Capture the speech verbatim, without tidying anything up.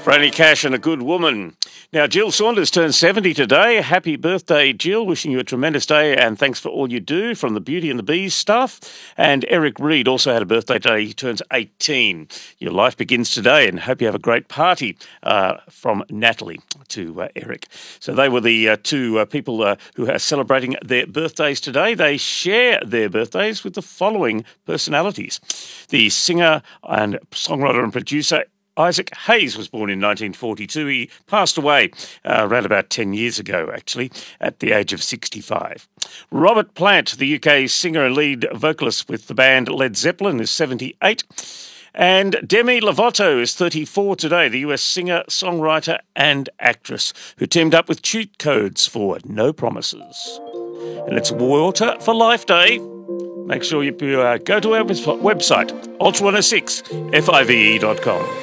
Franny Cash and A Good Woman. Now, Jill Saunders turns seventy today. Happy birthday, Jill. Wishing you a tremendous day and thanks for all you do from the Beauty and the Bees stuff. And Eric Reid also had a birthday today. He turns eighteen. Your life begins today and hope you have a great party uh, from Natalie to uh, Eric. So they were the uh, two uh, people uh, who are celebrating their birthdays today. They share their birthdays with the following personalities. The singer and songwriter and producer Isaac Hayes was born in nineteen forty-two. He passed away uh, around about ten years ago, actually, at the age of sixty-five. Robert Plant, the U K singer and lead vocalist with the band Led Zeppelin, is seventy-eight. And Demi Lovato is thirty-four today, the U S singer, songwriter and actress who teamed up with Cheat Codes for No Promises. And it's Water for Life Day. Make sure you uh, go to our website, ultra one oh six five e dot com.